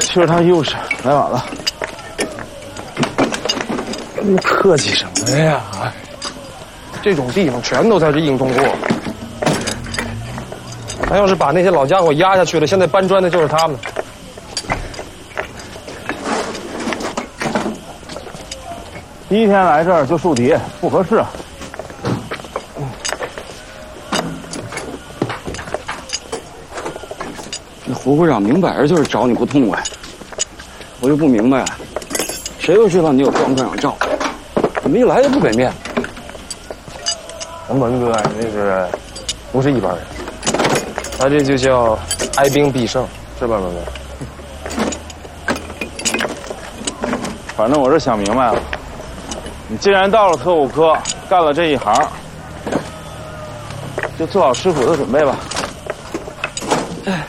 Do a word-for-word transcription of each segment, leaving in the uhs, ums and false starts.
其实他又是来晚了。你客气什么呀？哎， 这种地方全都在这硬通过。咱要是把那些老家伙压下去了，现在搬砖的就是他们。 第一天来这儿就树敌，不合适。那胡会长明摆着就是找你不痛快，我就不明白，谁都知道你有黄科长照顾，怎么一来就不给面子？ 咱文哥啊，那是不是一般人？他这就叫哀兵必胜，是吧，文哥？ 反正我是想明白了，你既然到了特务科，干了这一行，就做好吃苦的准备吧。哎。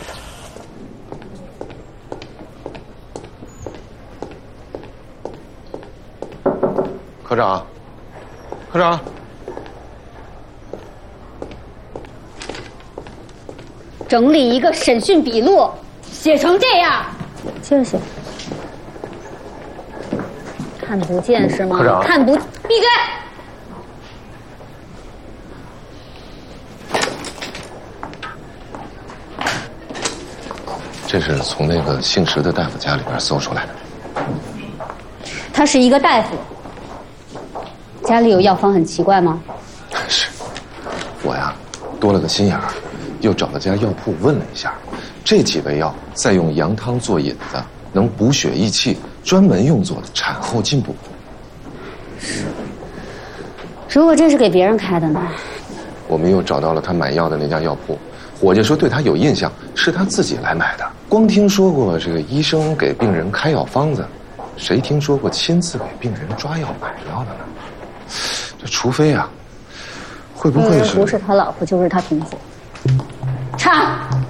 科长，科长， 整理一个审讯笔录，写成这样，接着写。看不见是吗？ 科长， 看不，闭嘴！ 这是从那个姓石的大夫家里边搜出来的。 他是一个大夫。家里有药方很奇怪吗？ 是，我呀多了个心眼儿，又找了家药铺问了一下，这几味药再用羊汤做引子，能补血益气，专门用作产后进补。 如果这是给别人开的呢？ 我们又找到了他买药的那家药铺，伙计说对他有印象，是他自己来买的。光听说过这个医生给病人开药方子，谁听说过亲自给病人抓药买药的呢？这除非啊，会不会是？ 不是他老婆，就是他同伙。唱。